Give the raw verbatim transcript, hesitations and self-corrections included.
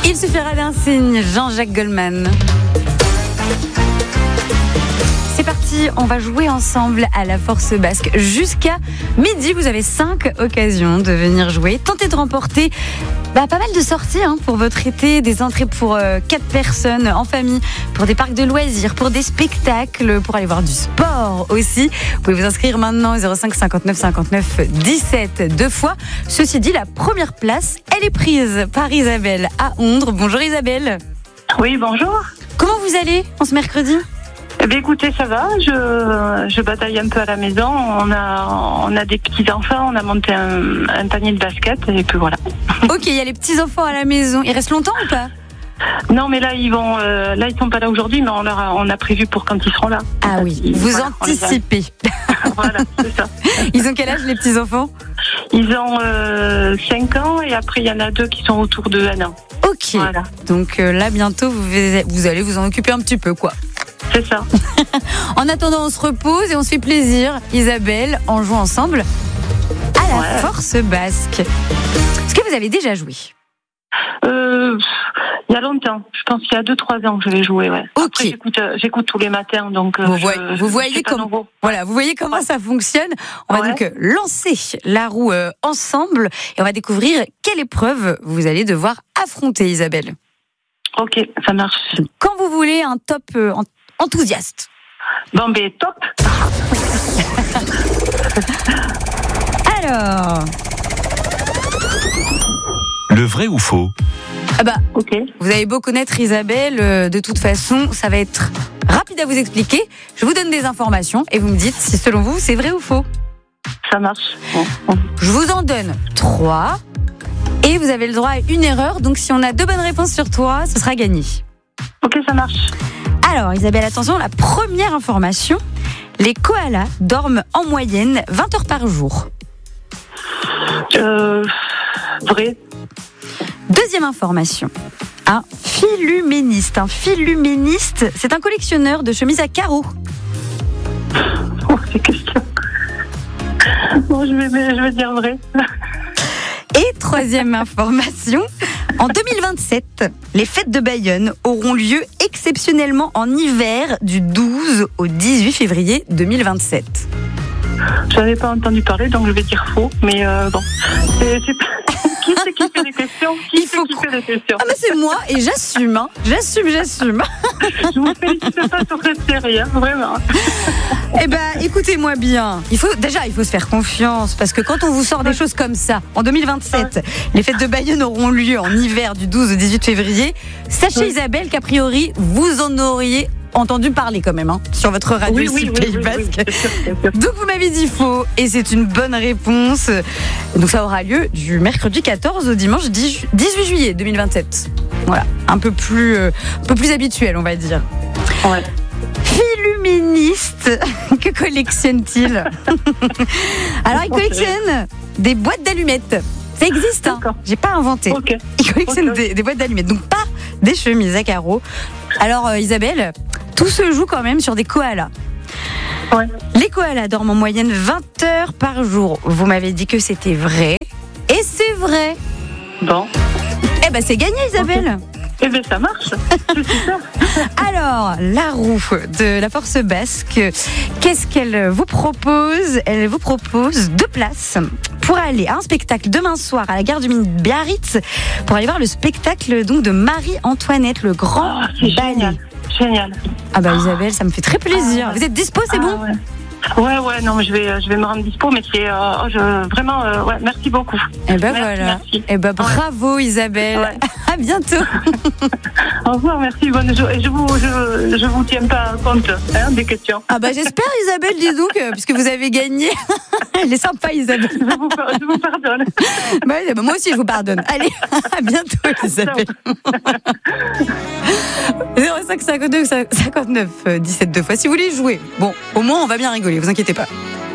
Il suffira d'un signe, Jean-Jacques Goldman. C'est parti, on va jouer ensemble à la Force Basque. Jusqu'à midi, vous avez cinq occasions de venir jouer. Tentez de remporter bah, pas mal de sorties hein, pour votre été, des entrées pour euh, quatre personnes en famille, pour des parcs de loisirs, pour des spectacles, pour aller voir du sport aussi. Vous pouvez vous inscrire maintenant au zéro cinq cinquante-neuf cinquante-neuf dix-sept deux fois. Ceci dit, la première place, elle est prise par Isabelle à Ondres. Bonjour Isabelle. Oui, bonjour. Comment vous allez en ce mercredi ? Eh bien, écoutez, ça va. Je, je bataille un peu à la maison. On a, on a des petits-enfants. On a monté un, un panier de basket. Et puis voilà. Ok, il y a les petits-enfants à la maison. Ils restent longtemps ou pas ? Non, mais là, ils vont, euh, là, ils sont pas là aujourd'hui, mais on leur a, on a prévu pour quand ils seront là. Ah oui, ils, vous voilà, anticipez. Voilà, c'est ça. Ils ont quel âge, les petits-enfants ? Ils ont euh, cinq ans et après, il y en a deux qui sont autour de un an. Ok, voilà. Donc euh, là, bientôt, vous, vous allez vous en occuper un petit peu, quoi. C'est ça. En attendant, on se repose et on se fait plaisir, Isabelle, en jouant ensemble à la ouais. Force Basque. Est-ce que vous avez déjà joué ? Euh, il y a longtemps. Je pense qu'il y a deux trois ans que je vais jouer. Ouais. Ok. Après, j'écoute, euh, j'écoute tous les matins, donc. Euh, vous, je, voyez, vous voyez comment. Voilà, vous voyez comment ça fonctionne. On va ouais. donc lancer la roue euh, ensemble et on va découvrir quelle épreuve vous allez devoir affronter, Isabelle. Ok, ça marche. Donc, quand vous voulez, un top euh, enthousiaste. Bon, ben top. Alors. Le vrai ou faux ? Ah bah, okay. Vous avez beau connaître Isabelle, euh, de toute façon, ça va être rapide à vous expliquer. Je vous donne des informations et vous me dites si selon vous c'est vrai ou faux. Ça marche. Je vous en donne trois et vous avez le droit à une erreur. Donc si on a deux bonnes réponses sur trois, ce sera gagné. Ok, ça marche. Alors Isabelle, attention, la première information, les koalas dorment en moyenne vingt heures par jour. Euh, vrai. Deuxième information, un philuméniste. Un philuméniste, c'est un collectionneur de chemises à carreaux. Oh, c'est question. Bon, je vais, je vais dire vrai. Et troisième information, en deux mille vingt-sept, les fêtes de Bayonne auront lieu exceptionnellement en hiver du douze au dix-huit février deux mille vingt-sept. Je n'avais pas entendu parler, donc je vais dire faux. Mais euh, bon, c'est, c'est... qui c'est qui fait des questions Qui Il faut c'est qui fait des questions Ah mais c'est moi et j'assume, hein. j'assume, j'assume. Je vous félicite pas sur cette série, hein, vraiment. Eh ben, écoutez-moi bien. Il faut déjà, il faut se faire confiance parce que quand on vous sort des choses comme ça, en deux mille vingt-sept, les fêtes de Bayonne auront lieu en hiver du douze au dix-huit février. Sachez, oui. Isabelle, qu'a priori, vous en auriez entendu parler quand même hein, sur votre radio oui, oui, ici oui, Pays oui, Basque. Oui, oui, sûr, sûr. Donc vous m'avez dit faux et c'est une bonne réponse. Donc ça aura lieu du mercredi quatorze au dimanche dix-huit juillet deux mille vingt-sept. Voilà, un peu plus, euh, un peu plus habituel, on va dire. Ouais. Philuméniste, que collectionne-t-il ? Alors il collectionne des boîtes d'allumettes. Ça existe, hein. J'ai pas inventé. Okay. Il collectionne okay. des, des boîtes d'allumettes, donc pas des chemises à carreaux. Alors euh, Isabelle, tout se joue quand même sur des koalas. Ouais. Les koalas dorment en moyenne vingt heures par jour. Vous m'avez dit que c'était vrai. Et c'est vrai. Bon. Eh ben c'est gagné, Isabelle. Okay. Eh bien, ça marche. C'est super. Alors, la roue de la Force Basque, qu'est-ce qu'elle vous propose ? Elle vous propose deux places pour aller à un spectacle demain soir à la gare du Mines Biarritz pour aller voir le spectacle donc de Marie-Antoinette, le grand oh, c'est ballet. Génial. Génial. Ah bah Isabelle, ça me fait très plaisir. Ah, ouais. Vous êtes dispo, c'est ah, bon ? ouais. Ouais, ouais, non, mais je vais, je vais me rendre dispo, mais c'est euh, oh, je, vraiment, euh, ouais, merci beaucoup. Et ben merci, voilà. Merci. Et ben bravo ouais. Isabelle. Ouais. À bientôt. Au revoir, merci. Bonne journée. Je vous, je, je vous tiens pas compte hein, des questions. Ah bah j'espère, Isabelle, dis donc, puisque vous avez gagné. Elle est sympa, Isabelle. Je vous, je vous pardonne. Bah, bah, moi aussi, je vous pardonne. Allez, à bientôt, Isabelle. zéro cinq cinquante-deux cinquante-neuf dix-sept deux fois. Si vous voulez jouer, bon, au moins on va bien rigoler, vous inquiétez pas.